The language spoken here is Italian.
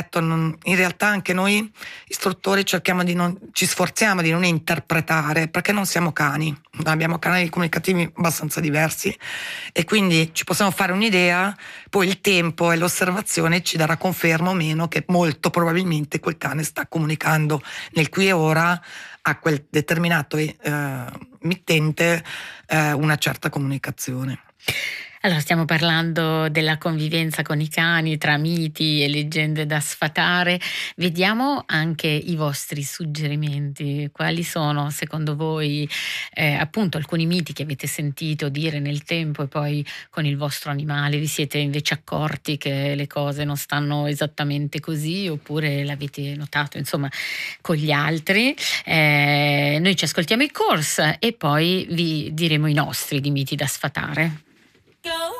detto, in realtà anche noi istruttori ci sforziamo di non interpretare, perché non siamo cani, abbiamo canali comunicativi abbastanza diversi e quindi ci possiamo fare un'idea, poi il tempo e l'osservazione ci darà conferma o meno che molto probabilmente quel cane sta comunicando nel qui e ora a quel determinato mittente una certa comunicazione. Allora, stiamo parlando della convivenza con i cani, tra miti e leggende da sfatare. Vediamo anche i vostri suggerimenti. Quali sono, secondo voi, appunto alcuni miti che avete sentito dire nel tempo e poi con il vostro animale vi siete invece accorti che le cose non stanno esattamente così, oppure l'avete notato, insomma, con gli altri? Noi ci ascoltiamo i course e poi vi diremo i nostri di miti da sfatare.